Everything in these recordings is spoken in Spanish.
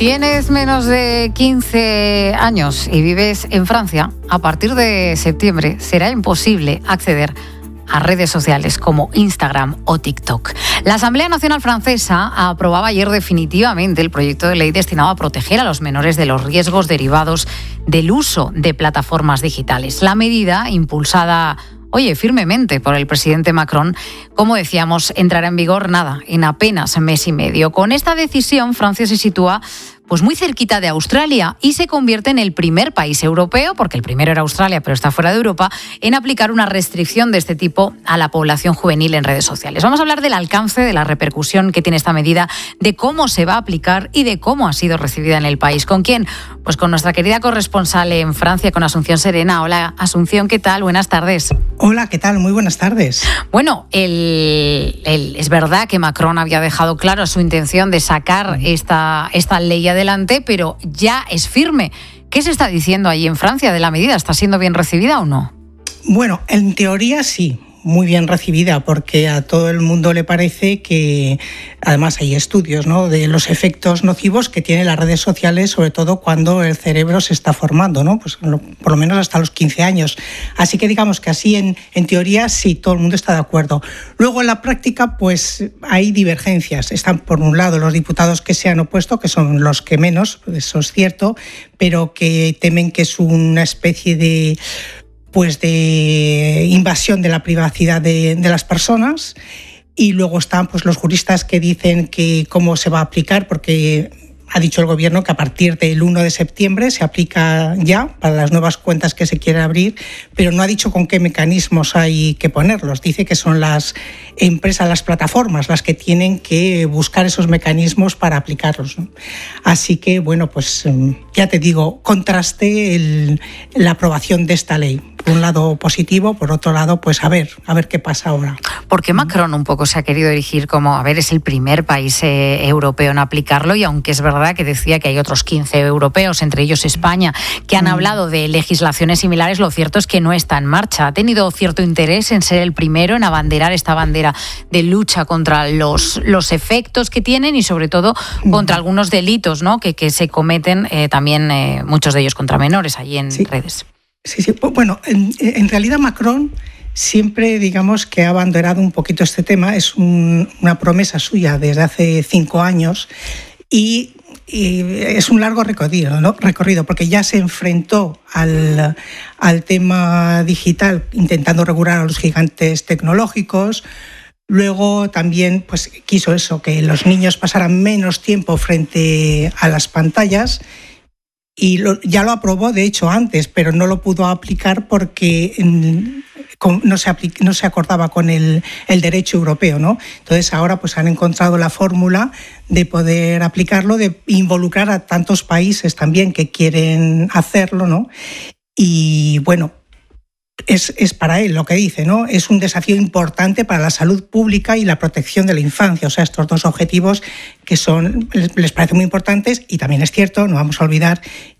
tienes menos de 15 años y vives en Francia, a partir de septiembre será imposible acceder a redes sociales como Instagram o TikTok. La Asamblea Nacional Francesa aprobaba ayer definitivamente el proyecto de ley destinado a proteger a los menores de los riesgos derivados del uso de plataformas digitales. La medida, impulsada firmemente por el presidente Macron, como decíamos, entrará en vigor en apenas mes y medio. Con esta decisión, Francia se sitúa muy cerquita de Australia y se convierte en el primer país europeo, porque el primero era Australia, pero está fuera de Europa, en aplicar una restricción de este tipo a la población juvenil en redes sociales. Vamos a hablar del alcance, de la repercusión que tiene esta medida, de cómo se va a aplicar y de cómo ha sido recibida en el país. ¿Con quién? Pues con nuestra querida corresponsal en Francia, con Asunción Serena. Hola, Asunción, ¿qué tal? Buenas tardes. Hola, ¿qué tal? Muy buenas tardes. Bueno, es verdad que Macron había dejado claro su intención de sacar esta ley adelante, pero ya es firme. ¿Qué se está diciendo allí en Francia de la medida? ¿Está siendo bien recibida o no? Bueno, en teoría sí, muy bien recibida, porque a todo el mundo le parece que, además hay estudios, ¿no?, de los efectos nocivos que tienen las redes sociales, sobre todo cuando el cerebro se está formando, ¿no? Pues por lo menos hasta los 15 años. Así que digamos que así en teoría sí, todo el mundo está de acuerdo. Luego en la práctica pues hay divergencias. Están por un lado los diputados que se han opuesto, que son los que menos, eso es cierto, pero que temen que es una especie de invasión de la privacidad de las personas. Y luego están los juristas que dicen que cómo se va a aplicar, porque ha dicho el gobierno que a partir del 1 de septiembre se aplica ya para las nuevas cuentas que se quieren abrir, pero no ha dicho con qué mecanismos hay que ponerlos. Dice que son las empresas, las plataformas, las que tienen que buscar esos mecanismos para aplicarlos, ¿no? Así que, bueno, pues ya te digo, contraste la aprobación de esta ley. Por un lado positivo, por otro lado, pues a ver qué pasa ahora. ¿Por qué Macron un poco se ha querido erigir como, es el primer país europeo en aplicarlo? Y aunque es verdad que decía que hay otros 15 europeos, entre ellos España, que han hablado de legislaciones similares, lo cierto es que no está en marcha. ¿Ha tenido cierto interés en ser el primero en abanderar esta bandera de lucha contra los efectos que tienen y sobre todo contra algunos delitos, ¿no?, que se cometen también, muchos de ellos contra menores allí en redes? Sí. Bueno, en realidad Macron siempre, digamos, que ha abanderado un poquito este tema. Es una promesa suya desde hace 5 años y es un largo recorrido, ¿no? Porque ya se enfrentó al tema digital intentando regular a los gigantes tecnológicos. Luego también quiso eso, que los niños pasaran menos tiempo frente a las pantallas. Y ya lo aprobó, de hecho, antes, pero no lo pudo aplicar porque no se acordaba con el derecho europeo, ¿no? Entonces ahora han encontrado la fórmula de poder aplicarlo, de involucrar a tantos países también que quieren hacerlo, ¿no? Y bueno, es para él lo que dice, ¿no? Es un desafío importante para la salud pública y la protección de la infancia. O sea, estos dos objetivos que les parecen muy importantes. Y también es cierto, no vamos a olvidar,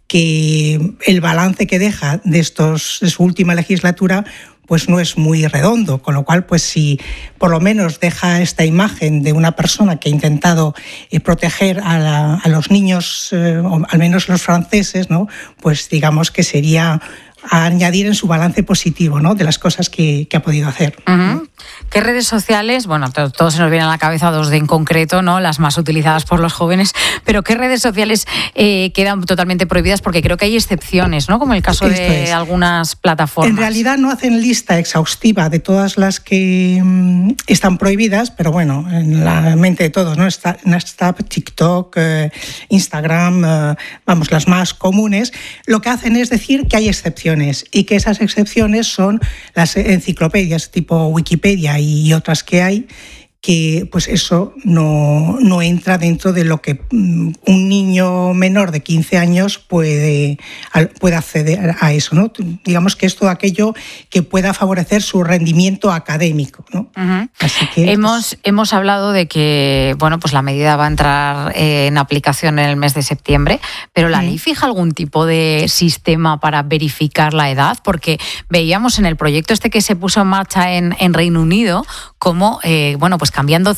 que el balance que deja de su última legislatura no es muy redondo, con lo cual si por lo menos deja esta imagen de una persona que ha intentado proteger a los niños, o al menos los franceses, ¿no?, pues digamos que sería a añadir en su balance positivo, ¿no?, de las cosas que ha podido hacer. Uh-huh. ¿Qué redes sociales? Bueno, todos se nos vienen a la cabeza dos en concreto, ¿no?, las más utilizadas por los jóvenes, pero ¿qué redes sociales quedan totalmente prohibidas? Porque creo que hay excepciones, ¿no?, como el caso de algunas plataformas. En realidad no hacen lista exhaustiva de todas las que están prohibidas, pero bueno, en la mente de todos, ¿no?, está Snapchat, TikTok, Instagram, las más comunes. Lo que hacen es decir que hay excepciones y que esas excepciones son las enciclopedias tipo Wikipedia y otras que hay, que eso no entra dentro de lo que un niño menor de 15 años puede acceder a eso, ¿no? Digamos que es todo aquello que pueda favorecer su rendimiento académico, ¿no? Uh-huh. Así que hemos hablado de que la medida va a entrar en aplicación en el mes de septiembre, pero ¿la ley fija algún tipo de sistema para verificar la edad? Porque veíamos en el proyecto que se puso en marcha en Reino Unido cómo cambiando